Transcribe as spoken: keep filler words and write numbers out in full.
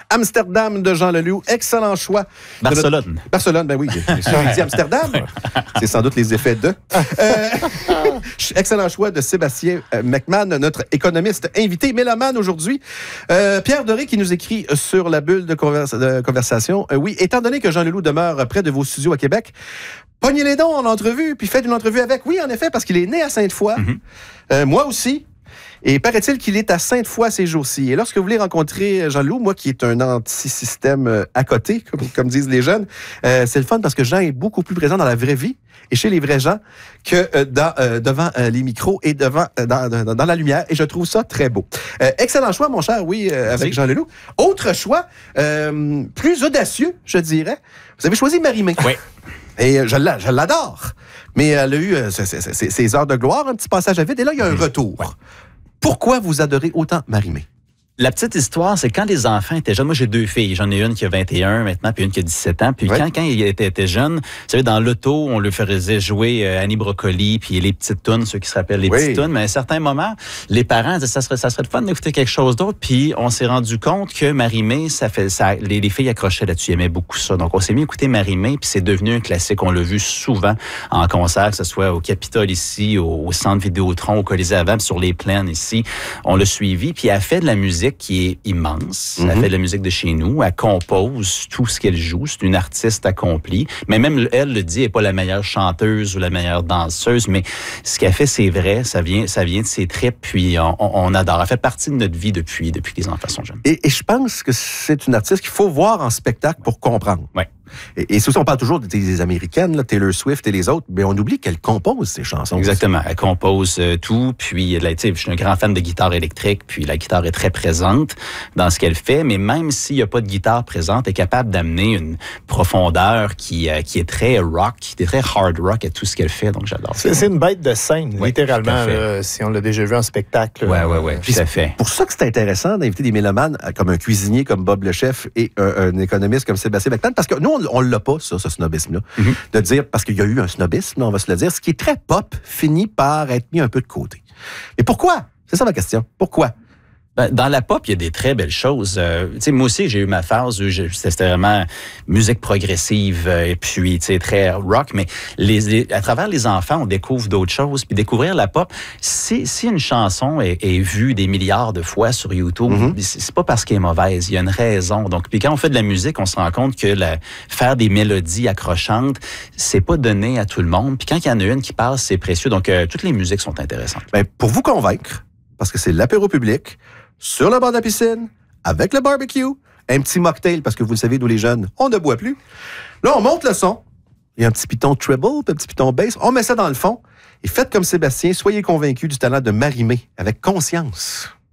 Amsterdam de Jean Leloup. Excellent choix. Barcelone. Notre... Barcelone, ben oui. J'ai dit Amsterdam. C'est sans doute les effets de. Euh... Excellent choix de Sébastien McMahon, notre économiste invité, mélomane aujourd'hui. Euh, Pierre Doré qui nous écrit sur la bulle de, conversa- de conversation. Euh, oui, étant donné que Jean Leloup demeure près de vos studios à Québec, pognez les dons en entrevue, puis faites une entrevue avec. Oui, en effet, parce qu'il est né à Sainte-Foy. Mm-hmm. Euh, moi aussi. Et paraît-il qu'il est à Sainte-Foy ces jours-ci. Et lorsque vous voulez rencontrer Jean Leloup, moi qui est un anti-système à côté, comme, comme disent les jeunes, euh, c'est le fun parce que Jean est beaucoup plus présent dans la vraie vie et chez les vrais gens que euh, dans, euh, devant euh, les micros et devant euh, dans, dans, dans la lumière. Et je trouve ça très beau. Euh, excellent choix, mon cher, oui, euh, avec Jean Leloup. Autre choix, euh, plus audacieux, je dirais. Vous avez choisi Marie-Mé. Oui. Et je, je l'adore. Mais elle a eu euh, ses, ses, ses heures de gloire, un petit passage à vide. Et là, il y a un retour. Ouais. Pourquoi vous adorez autant Marie-Mé? La petite histoire, c'est quand les enfants étaient jeunes. Moi, j'ai deux filles. J'en ai une qui a vingt et un maintenant, puis une qui a dix-sept ans. Puis ouais. quand, quand ils étaient, étaient jeunes, vous savez, dans l'auto, on leur faisait jouer euh, Annie Brocoli, puis les petites tounes, ceux qui se rappellent les oui. petites tounes. Mais à un certain moment, les parents disaient ça serait, ça serait le fun d'écouter quelque chose d'autre. Puis on s'est rendu compte que Marie-Mé, ça fait, ça, les, les filles accrochaient là-dessus, aimaient beaucoup ça. Donc on s'est mis à écouter Marie-Mé, puis c'est devenu un classique. On l'a vu souvent en concert, que ce soit au Capitole ici, au, au Centre Vidéotron, au Colisée avant, sur les plaines ici. On l'a suivi, puis elle fait de la musique qui est immense. Mm-hmm. Elle fait de la musique de chez nous. Elle compose tout ce qu'elle joue. C'est une artiste accomplie. Mais même elle le dit, elle n'est pas la meilleure chanteuse ou la meilleure danseuse, mais ce qu'elle fait, c'est vrai. Ça vient, ça vient de ses tripes, puis on, on adore. Elle fait partie de notre vie depuis, depuis que les enfants sont jeunes. Et, et je pense que c'est une artiste qu'il faut voir en spectacle pour comprendre. Oui. Et, et c'est aussi, on parle toujours des, des Américaines, là, Taylor Swift et les autres, mais on oublie qu'elle compose ces chansons. Exactement. Elle compose euh, tout, puis là, je suis un grand fan de guitare électrique, puis la guitare est très présente dans ce qu'elle fait, mais même s'il n'y a pas de guitare présente, elle est capable d'amener une profondeur qui, euh, qui est très rock, qui est très hard rock à tout ce qu'elle fait, donc j'adore. C'est, c'est une bête de scène, oui, littéralement, là, si on l'a déjà vu en spectacle. Oui, oui, oui, tout à fait. Pour ça que c'est intéressant d'inviter des mélomanes comme un cuisinier comme Bob le Chef et un, un économiste comme Sébastien McMahon, parce que nous, on, on l'a pas, ça, ce snobisme-là. Mm-hmm. De dire, parce qu'il y a eu un snobisme, on va se le dire, ce qui est très pop finit par être mis un peu de côté. Et pourquoi? C'est ça ma question. Pourquoi? Ben, dans la pop, il y a des très belles choses. Euh, tu sais, moi aussi, j'ai eu ma phase où je, c'était vraiment musique progressive euh, et puis, tu sais, très rock. Mais les, les, à travers les enfants, on découvre d'autres choses. Puis découvrir la pop, si, si une chanson est, est vue des milliards de fois sur YouTube, mm-hmm. c'est, c'est pas parce qu'elle est mauvaise. Il y a une raison. Donc, puis quand on fait de la musique, on se rend compte que la, faire des mélodies accrochantes, c'est pas donné à tout le monde. Puis quand il y en a une qui passe, c'est précieux. Donc, euh, toutes les musiques sont intéressantes. Ben, pour vous convaincre, parce que c'est l'apéro public, sur le bord de la piscine, avec le barbecue, un petit mocktail, parce que vous le savez, nous les jeunes, on ne boit plus. Là, on monte le son. Il y a un petit piton treble, un petit piton bass. On met ça dans le fond. Et faites comme Sébastien, soyez convaincus du talent de Marie-Mé, avec conscience.